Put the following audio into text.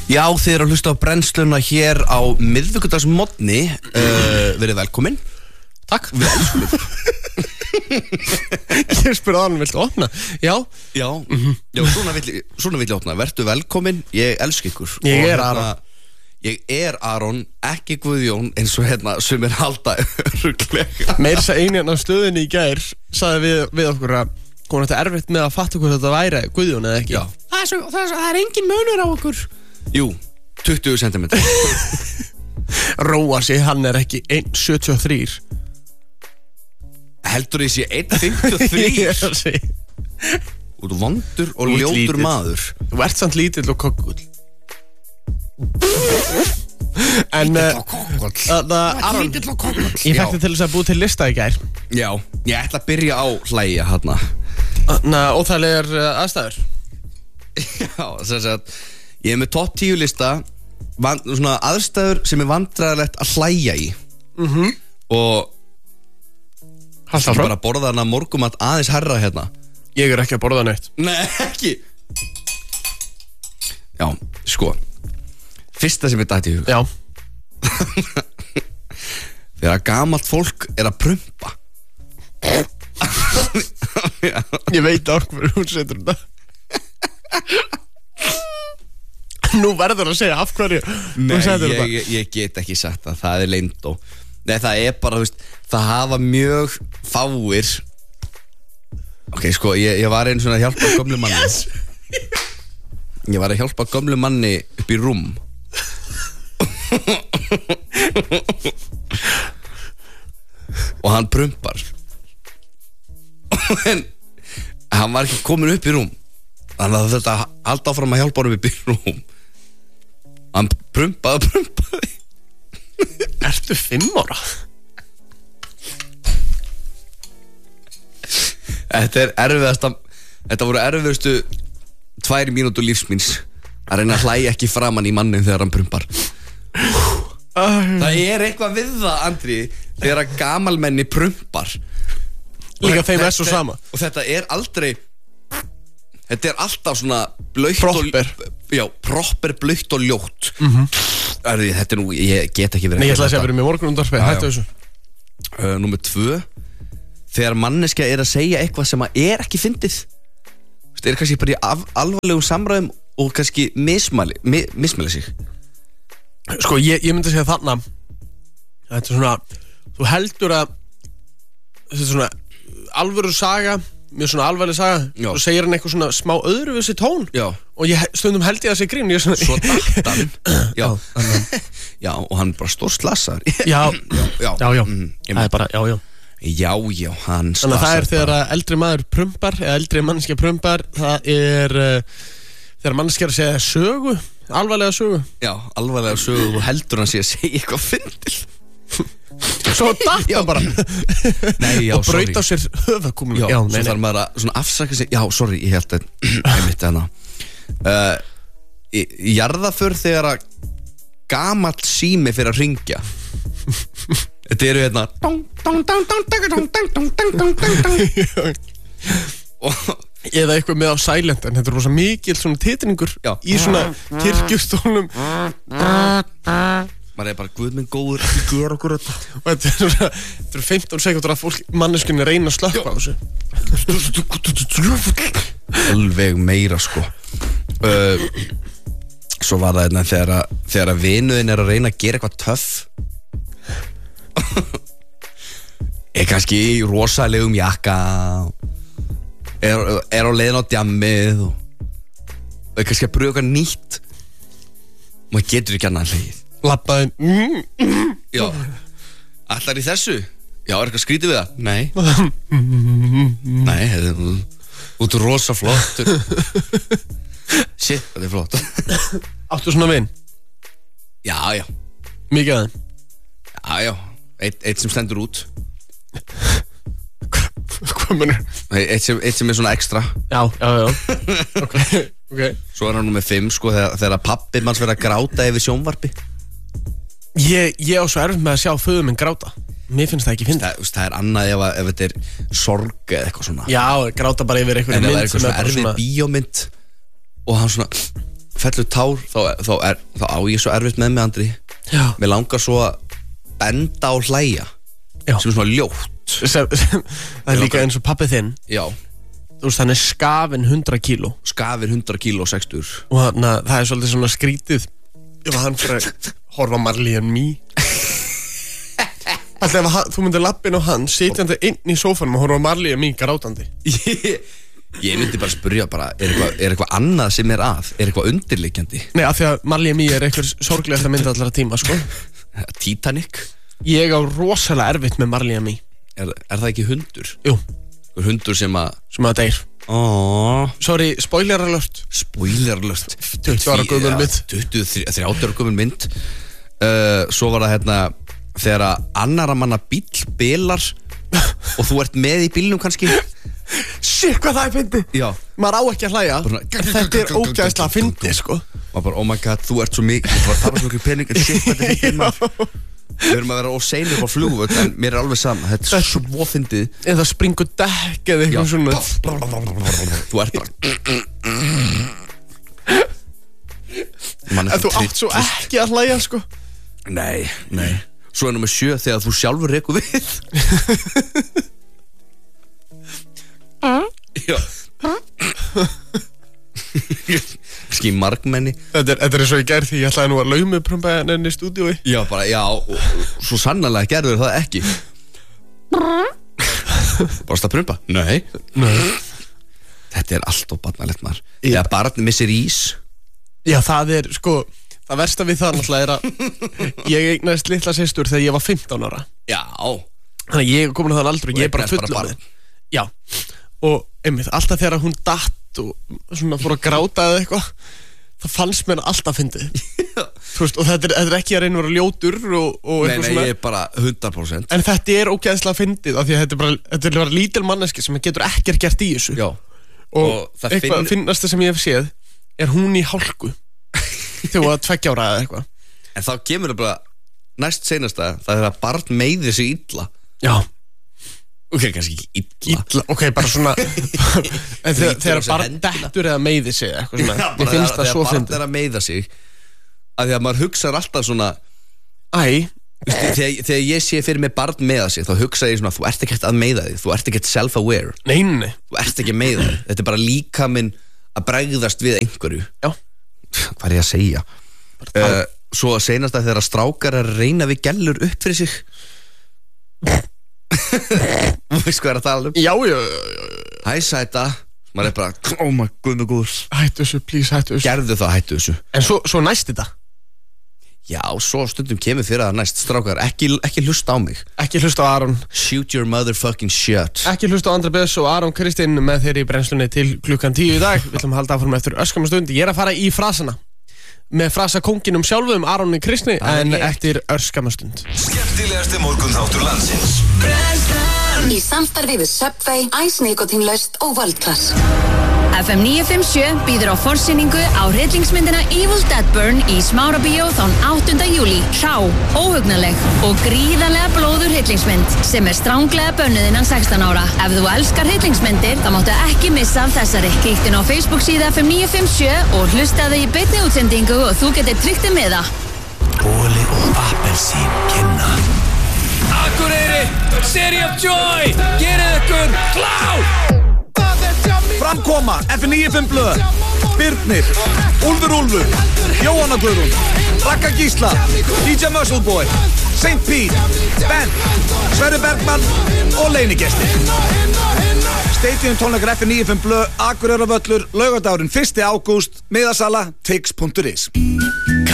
Já, þið eru að hlusta á brennsluna hér á miðvikudagsmorgni. Verið velkomin. Takk. Við elskum þið. Ég spurði hann, viltu opna? Já. Já, svona vill ég opna. Vertu velkomin, ég elsk ykkur. Ég er Aron. Ég er Aron, ekki Guðjón, eins og sem halda örugglega. Meira þess að einin á stöðinni í gær sagði við okkur að hún ætti erfitt með að fatta hvað þetta væri Guðjón eða ekki. Já. Það er engin munur á okkur. Jú, 20 cm. Róa sig, hann er ekki 1,73. Heldur ég sé 1,53? Þú ert vondur og ljótur maður. Þú ert samt lítill og kokkull. En Aron, ég fekk þig til þess að búið til lista í gær. Já, ég ætla að byrja á hlæja hérna. Óþægilegar aðstæður. Já, þess að ég er með topp 10 lista, svona aðstæður sem er vandræðilegt að hlæja í. Og ég bara borða hana morgumat aðeins herra hérna. Ég er ekki að borða neitt. Nei, ekki. Já, sko, fyrsta sem ég dætti í hug. Já. Þegar gamalt fólk er að prumpa. Ég veit á hverju hún setur þetta. Nú verður að segja af hverju hún setur þetta. Ég get ekki sagt það, það er leyndó. Nei, það er bara, þú veist, það hafa mjög fáir. Ok, sko, ég var einu svona að hjálpa gömlu manni. Yes. Ég var að hjálpa gömlu manni upp í rúm. Og hann prumpar. En hann var ekki komin upp í rúm, þannig að þetta halda áfram að hjálpa honum upp í rúm. Hann prumpaði. Ertu 5 ára? Þetta voru erfiðustu 2 mínútur lífsmíns að reyna að hlæja ekki framan í mannin þegar hann prumpar. Það er eitthvað við það, Andri, þegar að gamalmenni prumpar. Líka þeim er svo sama. Og þetta er aldrei, þetta er alltaf svona blautt Proper. Já, proper, blautt og ljótt. Þetta er nú, ég get ekki verið. Nei, ég ætla að segja fyrir mig morgunundarspil. Hættu þessu. Númer 2. Þegar manneskja er að segja eitthvað sem að er ekki fyndið. Það er kannski bara í alvarlegum samræðum og kannski mismæli sig. Sko, ég myndi að segja þarna, þetta er svona, þú heldur að þetta er svona alvöru saga, mjög svona alvarleg saga. Já. Og segir hann eitthvað svona smá öðruvísi tón. Já. Og stundum held ég að segja grín. Svo dattan. Já. Já, og hann bara stór slasaður. Já. Það er bara, já. Já, hann slasaður. Þannig að það er þegar að eldri maður prumpar, eða eldri manneskja prumpar, það er þegar manneskja er að segja sögu, alvarlega sögu. Já, alvarlega sögu, þú heldur hann sé að segja eitthvað fyndið. Svo datt hann bara. Nei, já, og braut á sér höfðakúminu. Já, svo þarf maður að svona afsaka sig. Já, sorry, ég held að ég mitt hana. Jarðaför þegar að gamall sími fyrir að hringja. Þetta eru hérna eða eitthvað með á silent, en þetta er rosa mikil svona titringur í svona kirkjustólnum. Maður er bara, guð minn góður, ekki gera okkur þetta. Og þetta eru 15 sekúndur að manneskunni reyna að slökka á þessu. Alveg meira, sko. Svo var það hérna þegar að vinuðin er að reyna að gera eitthvað töff. Er kannski í rosalegum jakka, er á leiðin á djammið og er kannski að pröfa eitthvað nýtt. Maður getur ekki annað hlegið. Labbaði. Já. Ætlar í þessu? Já, er eitthvað skrítið við það? Nei. Nei, þú ert rosa flott. Shit, þetta er flott. Áttu svona vin? Já. Mikið að þeim? Já. Eitt sem stendur út. Hvað mennur? Eitt sem er svona ekstra. Já. Ok. Svo er hann nú með 5, sko, þegar pabbi manns verið að gráta yfir sjónvarpi. Ég á svo erfitt með að sjá föður minn gráta. Mér finnst það ekki fyndið. Það er annað ef þetta er sorg eða eitthvað svona. Já, gráta bara yfir einhverju mynd. En ef það er eitthvað svona erfið bíómynd og hann svona fellur tár þá á ég svo erfitt með mig, Andri. Já. Mér langar svo að benda og hlæja. Já. Sem er svona ljótt. Það er líka eins og pabbi þinn. Já. Þú veist, hann er skafinn 100 kíló. Skafir 100 kíló 60. Og það er svolítið svona skrítið ef hann fyrir að horfa á Marley and Me. Alltaf ef þú myndir lappin á hann sitjandi inn í sófanum og horfa á Marley and Me grátandi. Ég myndi bara spyrja er eitthvað annað sem er að? Er eitthvað undirliggjandi? Nei, af því að Marley and Me er eitthvað sorglegasta mynd allra tíma, sko. Titanic? Ég á rosalega erfitt með Marley and Me. Er það ekki hundur? Jú. Hundur sem að deyr. Sorry, spoiler alert. Spoiler alert. 20 ára gömul mynd. 30 ára gömul mynd. Svo var það hérna þegar að annara manna bíll bilar og þú ert með í bílnum kannski. Shit, hvað það er fyndið. Já. Maður á ekki að hlæja. Þetta er ógæðslega fyndið, sko. Maður bara, oh my god, þú ert svo mikið. Þú var að tapa svo mikið pening, en shit, þetta er fyndið. Við erum að vera óseinir upp á flugvöld, en mér er alveg sama. Þetta er svo fyndið. Eða springur dekk eða eitthvað svona. Þú ert bara En þú átt svo ekki að hlæja, sko. Nei. Svo er nummer 7 þegar þú sjálfur rekur við. Já. Ský margmenni. Þetta er eins og ég gerði því ég ætlaði nú að laumuprumpa henni í stúdíói. Já, og svo sannarlega gerður það ekki. Bara að prumpa? Nei. Þetta er allt og barnalegt, maður. Já, barn missir ís. Já, það er, sko, það versta við það náttúrulega er að ég eignaðist litla systur þegar ég var 15 ára. Já. Þannig að ég er komin á þann aldur og ég er bara fullorðinn. Já. Og einmitt, alltaf þegar hún datt og svona fór að gráta eða eitthvað, það fannst mér alltaf fyndið. Þú veist, og þetta er ekki að reyna að vera ljótur og eitthvað svona. Nei, ég er bara 100%. En þetta er ógeðslega fyndið af því að þetta er bara lítil manneski sem getur ekkert gert í þessu. Já. Og eitthvað finnasta sem ég hef séð er hún í hálku þegar hún var 2 ára eða eitthvað. En þá kemur það bara næst seinasta, það er að barn meiðir sig illa. Já. Ok, kannski ekki illa. Ok, bara svona en þegar barn dettur eða meiðir sig eitthvað svona. Ég finnst það svo fyndið. Þegar barn er að meiða sig að því að maður hugsar alltaf svona þegar ég sé fyrir mig barn meiða sig þá hugsa ég svona, þú ert ekkert að meiða þig, þú ert ekkert self-aware. Nei. Þú ert ekki að meiða þig. Þetta er bara líkaminn að bregðast við einhverju. Já. Hvað er ég að segja? Svo að seinast að þegar strákar að reyna við gellur upp fyrir sig. Þú veist hvað er að tala um? Já. Hæ, sæta. Maður er bara, oh my god, góður. Hættu þessu, please, hættu þessu. Gerðu það, hættu þessu. En svo næst þetta. Já, svo stundum kemur fyrir það næst. Strákar, ekki hlusta á mig. Ekki hlusta á Aron. Shoot your motherfucking shot. Ekki hlusta á Andra Bess og Aron Kristinn með þeirri í brennslunni til klukkan 10 í dag. Við ætlum að halda áfram eftir örskamma stund. Ég er að fara í frasana með frasa kónginum sjálfum, Aroni Kristni, en eftir örskamma stund. Skemmtilegasti morgunþáttur landsins. Í samstarfi við Subway, Ice Nikotinlaust og World-Class. FM 957 býður á forsýningu á hryllingsmyndina Evil Dead Burn í Smárabíó þann 8. júlí. Hrá, óhugnaleg og gríðarlega blóður hryllingsmynd sem er stránglega bönnuð innan 16 ára. Ef þú elskar hryllingsmyndir, þá máttu ekki missa af þessari. Kíktu inn á Facebook síða FM 957 og hlustaðu í beinni útsendingu og þú getur tryggt þig með það. Bóli og appelsín kynna Akureyri, City of Joy, gerið ykkur klár! Framkoma, F95 blöð, Birnir, Úlfur, Jóhanna Guðrún, Ragga Gísla, DJ Muscleboy, St. Pete, Ben, Sverri Bergmann og leynigestir. Stadium tónleikar F95 blöð, Akureyravöllur, laugardagurinn 1. ágúst, miðasala, tix.is.